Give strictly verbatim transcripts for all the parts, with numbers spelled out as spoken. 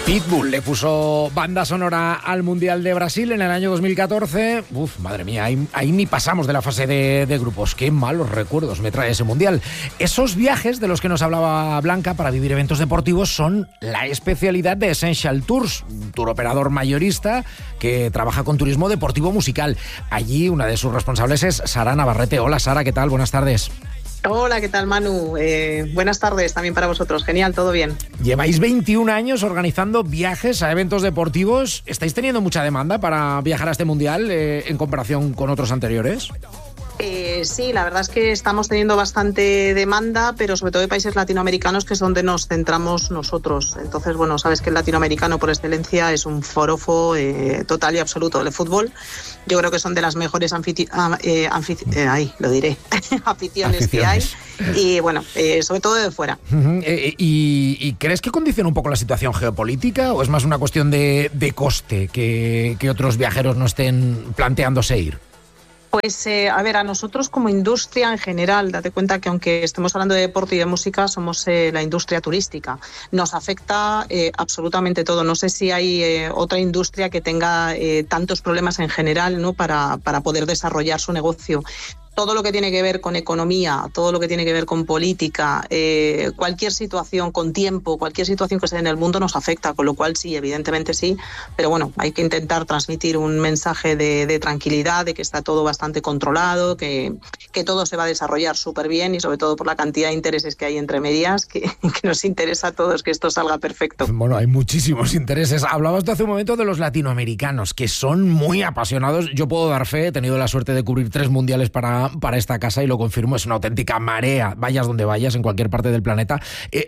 Pitbull le puso banda sonora al Mundial de Brasil en el año dos mil catorce. Uf, madre mía, ahí, ahí ni pasamos de la fase de, de grupos. Qué malos recuerdos me trae ese Mundial. Esos viajes de los que nos hablaba Blanca para vivir eventos deportivos son la especialidad de Essential Tours, un tour operador mayorista que trabaja con turismo deportivo musical. Allí una de sus responsables es Sara Navarrete. Hola Sara, ¿qué tal? Buenas tardes. Hola, ¿qué tal, Manu? Eh, buenas tardes también para vosotros. Genial, todo bien. Lleváis veintiún años organizando viajes a eventos deportivos. ¿Estáis teniendo mucha demanda para viajar a este Mundial eh, en comparación con otros anteriores? Eh, sí, la verdad es que estamos teniendo bastante demanda, pero sobre todo de países latinoamericanos, que es donde nos centramos nosotros. Entonces, bueno, sabes que el latinoamericano por excelencia es un forofo eh, total y absoluto del fútbol. Yo creo que son de las mejores anfiti- eh, anfici- eh, ahí, lo diré, aficiones, aficiones que hay. Y bueno, eh, sobre todo de fuera. Uh-huh. Eh, y, ¿Y crees que condiciona un poco la situación geopolítica o es más una cuestión de, de coste que, que otros viajeros no estén planteándose ir? Pues, eh, a ver, a nosotros como industria en general, date cuenta que aunque estemos hablando de deporte y de música, somos eh, la industria turística. Nos afecta eh, absolutamente todo. No sé si hay eh, otra industria que tenga eh, tantos problemas en general, ¿no?, para, para poder desarrollar su negocio. Todo lo que tiene que ver con economía, todo lo que tiene que ver con política, eh, cualquier situación con tiempo, cualquier situación que se dé en el mundo nos afecta, con lo cual sí, evidentemente sí, pero bueno, hay que intentar transmitir un mensaje de, de tranquilidad, de que está todo bastante controlado, que, que todo se va a desarrollar súper bien y sobre todo por la cantidad de intereses que hay entre medias, que, que nos interesa a todos que esto salga perfecto. Bueno, hay muchísimos intereses. Hablabas hace un momento de los latinoamericanos, que son muy apasionados. Yo puedo dar fe, he tenido la suerte de cubrir tres mundiales para para esta casa y lo confirmo, es una auténtica marea, vayas donde vayas, en cualquier parte del planeta. Eh,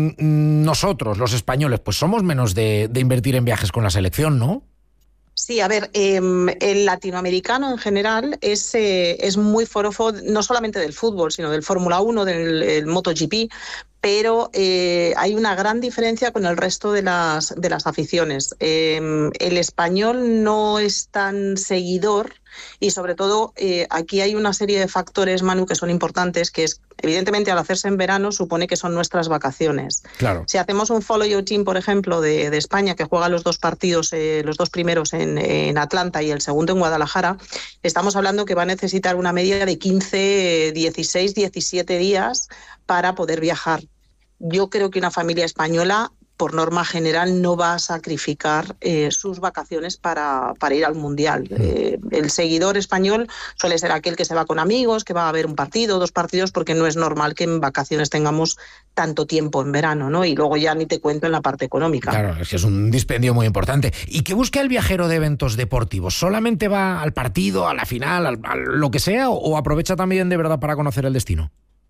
nosotros, los españoles, pues somos menos de, de invertir en viajes con la selección, ¿no? Sí, a ver, eh, el latinoamericano en general es, eh, es muy forofo, no solamente del fútbol, sino del Fórmula uno, del el MotoGP, pero eh, hay una gran diferencia con el resto de las, de las aficiones. Eh, el español no es tan seguidor y sobre todo eh, aquí hay una serie de factores, Manu, que son importantes, que es, evidentemente, al hacerse en verano supone que son nuestras vacaciones. Claro. Si hacemos un Follow Your Team, por ejemplo, de, de España, que juega los dos partidos, eh, los dos primeros en, en Atlanta y el segundo en Guadalajara, estamos hablando que va a necesitar una media de quince, dieciséis, diecisiete días para poder viajar. Yo creo que una familia española, por norma general, no va a sacrificar eh, sus vacaciones para, para ir al Mundial. Eh, el seguidor español suele ser aquel que se va con amigos, que va a ver un partido, dos partidos, porque no es normal que en vacaciones tengamos tanto tiempo en verano, ¿no? Y luego ya ni te cuento en la parte económica. Claro, es que es un dispendio muy importante. ¿Y qué busca el viajero de eventos deportivos? ¿Solamente va al partido, a la final, al, a lo que sea, o aprovecha también de verdad para conocer el destino?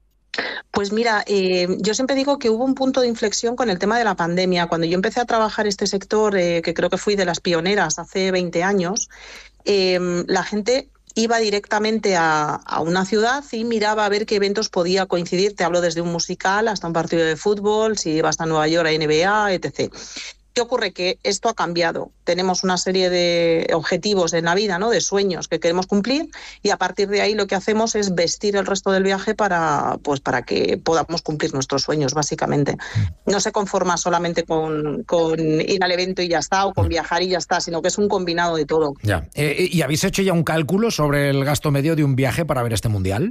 Pues mira, eh, yo siempre digo que hubo un punto de inflexión con el tema de la pandemia. Cuando yo empecé a trabajar este sector, eh, que creo que fui de las pioneras hace veinte años, eh, la gente iba directamente a, a una ciudad y miraba a ver qué eventos podía coincidir. Te hablo desde un musical hasta un partido de fútbol, si ibas a Nueva York a N B A, etcétera. ¿Qué ocurre? Que esto ha cambiado. Tenemos una serie de objetivos en la vida, ¿no?, de sueños que queremos cumplir, y a partir de ahí lo que hacemos es vestir el resto del viaje para, pues, para que podamos cumplir nuestros sueños, básicamente. No se conforma solamente con, con ir al evento y ya está, o con viajar y ya está, sino que es un combinado de todo. Ya. Eh, ¿Y habéis hecho ya un cálculo sobre el gasto medio de un viaje para ver este Mundial?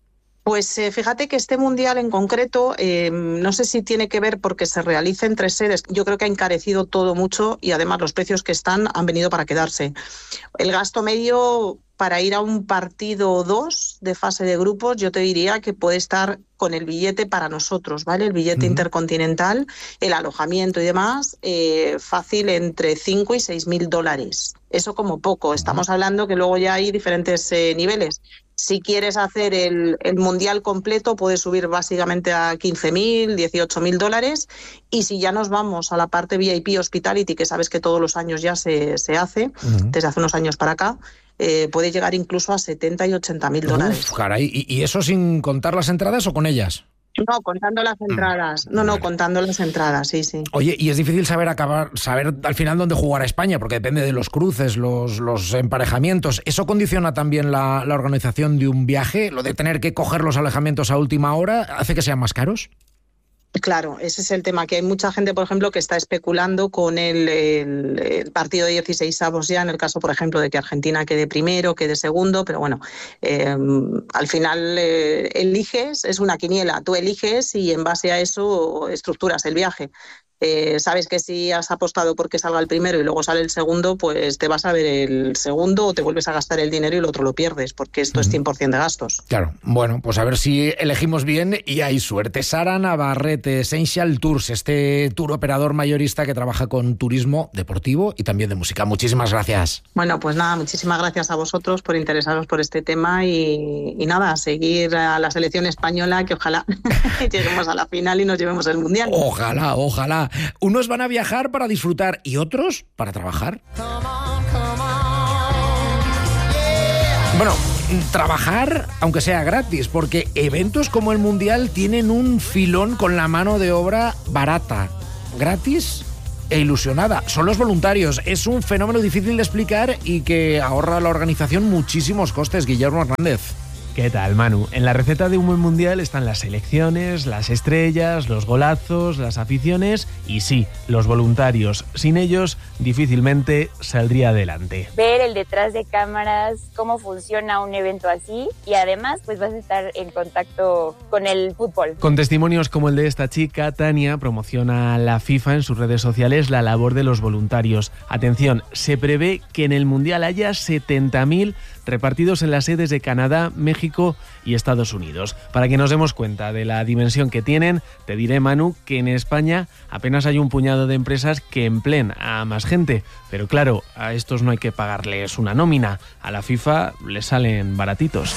Pues eh, fíjate que este Mundial en concreto, eh, no sé si tiene que ver porque se realiza entre sedes, yo creo que ha encarecido todo mucho y además los precios que están han venido para quedarse. El gasto medio para ir a un partido o dos de fase de grupos, yo te diría que puede estar con el billete para nosotros, ¿vale? El billete uh-huh. intercontinental, el alojamiento y demás, eh, fácil entre cinco y seis mil dólares. Eso como poco. Estamos hablando que luego ya hay diferentes eh, niveles. Si quieres hacer el, el mundial completo, puedes subir básicamente a quince mil, dieciocho mil dólares. Y si ya nos vamos a la parte V I P Hospitality, que sabes que todos los años ya se, se hace, uh-huh. desde hace unos años para acá, eh, puede llegar incluso a setenta y ochenta mil dólares. Uf, caray. ¿Y, ¿Y eso sin contar las entradas o con ellas? No, contando las entradas. No, no, contando las entradas, sí, sí. Oye, y es difícil saber acabar, saber al final dónde jugará España, porque depende de los cruces, los, los emparejamientos. ¿Eso condiciona también la, la organización de un viaje? ¿Lo de tener que coger los alojamientos a última hora hace que sean más caros? Claro, ese es el tema, que hay mucha gente, por ejemplo, que está especulando con el, el, el partido de dieciseisavos ya, en el caso, por ejemplo, de que Argentina quede primero, quede segundo, pero bueno, eh, al final eh, eliges, es una quiniela, tú eliges y en base a eso estructuras el viaje. Eh, sabes que si has apostado porque salga el primero y luego sale el segundo, pues te vas a ver el segundo o te vuelves a gastar el dinero y el otro lo pierdes, porque esto mm. es cien por ciento de gastos. Claro, bueno, pues a ver si elegimos bien y hay suerte. Sara Navarrete, Essential Tours, este tour operador mayorista que trabaja con turismo deportivo y también de música. Muchísimas gracias. Bueno, pues nada, muchísimas gracias a vosotros por interesaros por este tema y, y nada, a seguir a la selección española, que ojalá lleguemos a la final y nos llevemos el Mundial. Ojalá, ojalá. Unos van a viajar para disfrutar y otros para trabajar. Bueno, trabajar aunque sea gratis, porque eventos como el Mundial tienen un filón con la mano de obra barata, gratis e ilusionada. Son los voluntarios. Es un fenómeno difícil de explicar y que ahorra a la organización muchísimos costes. Guillermo Hernández. ¿Qué tal, Manu? En la receta de un buen mundial están las selecciones, las estrellas, los golazos, las aficiones y sí, los voluntarios. Sin ellos, difícilmente saldría adelante. Ver el detrás de cámaras, cómo funciona un evento así y además pues vas a estar en contacto con el fútbol. Con testimonios como el de esta chica, Tania promociona a la FIFA en sus redes sociales la labor de los voluntarios. Atención, se prevé que en el mundial haya setenta mil repartidos en las sedes de Canadá, México y Estados Unidos. Para que nos demos cuenta de la dimensión que tienen, te diré, Manu, que en España apenas hay un puñado de empresas que empleen a más gente. Pero claro, a estos no hay que pagarles una nómina. A la FIFA les salen baratitos.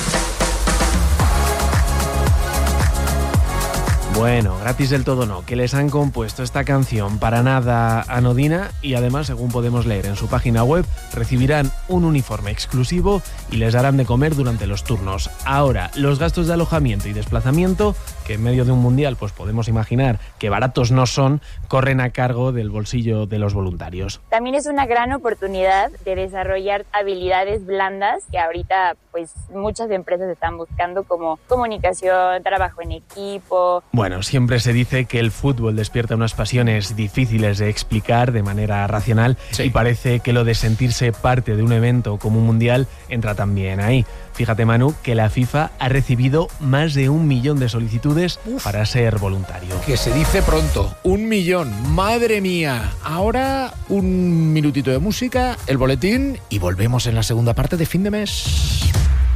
Bueno, gratis del todo no, que les han compuesto esta canción para nada anodina y además, según podemos leer en su página web, recibirán un uniforme exclusivo y les darán de comer durante los turnos. Ahora, los gastos de alojamiento y desplazamiento, que en medio de un mundial pues podemos imaginar que baratos no son, corren a cargo del bolsillo de los voluntarios. También es una gran oportunidad de desarrollar habilidades blandas que ahorita pues muchas empresas están buscando, como comunicación, trabajo en equipo. Bueno, siempre se dice que el fútbol despierta unas pasiones difíciles de explicar de manera racional, sí. Y parece que lo de sentirse parte de un evento como un mundial entra también ahí. Fíjate, Manu, que la FIFA ha recibido más de un millón de solicitudes Uf, para ser voluntario. Que se dice pronto, un millón, madre mía. Ahora un minutito de música, el boletín y volvemos en la segunda parte de Fin de Mes.